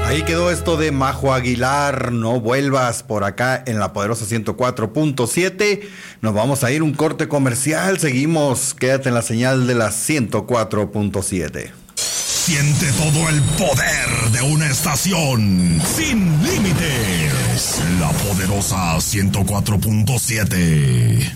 Ahí quedó esto de Majo Aguilar, no vuelvas, por acá en la poderosa 104.7. Nos vamos a ir un corte comercial, seguimos, quédate en la señal de la 104.7. Siente todo el poder de una estación sin límites. La poderosa 104.7.